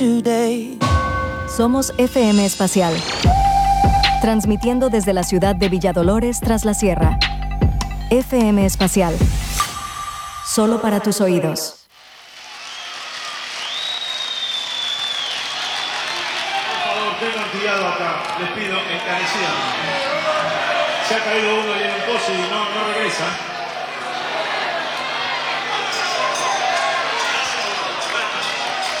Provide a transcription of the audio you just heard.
Somos FM Espacial, transmitiendo desde la ciudad de Villadolores tras la sierra. FM Espacial, solo para tus oídos. Por favor, tengan cuidado acá, les pido encarecidamente. Se ha caído uno y en un pozo y no regresa.